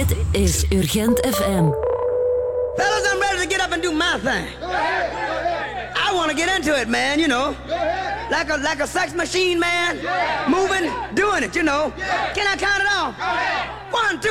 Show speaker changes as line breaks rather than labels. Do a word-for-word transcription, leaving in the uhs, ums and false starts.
Dit is Urgent F M.
Fellas, I'm ready to get up and do my thing. I want to get into it, man, you know. Like a like a sex machine, man. Moving, doing it, you know. Can I count it off? One, two.